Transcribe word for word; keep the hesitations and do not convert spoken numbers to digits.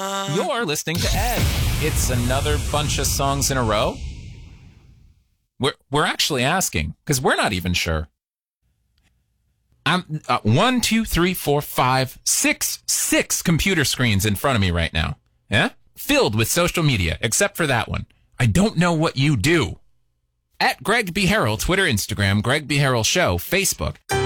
You're listening to Ed. It's another bunch of songs in a row. We're we're actually asking because we're not even sure. I'm uh, one, two, three, four, five, six, six computer screens in front of me right now. Yeah, filled with social media, except for that one. I don't know what you do. At Greg B. Harrell, Twitter, Instagram, Greg B. Harrell Show, Facebook.